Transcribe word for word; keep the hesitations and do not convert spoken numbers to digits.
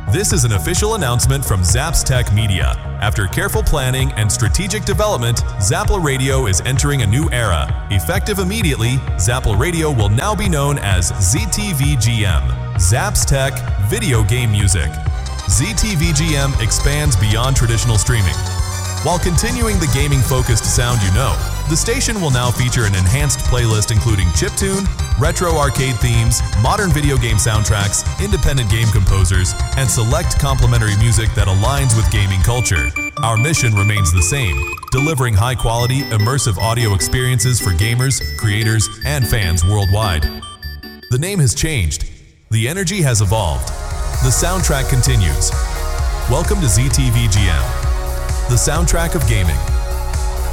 This is an official announcement from Zaps Tech Media. After careful planning and strategic development, Zapple Radio is entering a new era. Effective immediately, Zapple Radio will now be known as Z T V G M, Zaps Tech Video Game Music. Z T V G M expands beyond traditional streaming. While continuing the gaming-focused sound you know, the station will now feature an enhanced playlist including chiptune, retro arcade themes, modern video game soundtracks, independent game composers, and select complementary music that aligns with gaming culture. Our mission remains the same, delivering high-quality, immersive audio experiences for gamers, creators, and fans worldwide. The name has changed. The energy has evolved. The soundtrack continues. Welcome to Z T V G M, the soundtrack of gaming.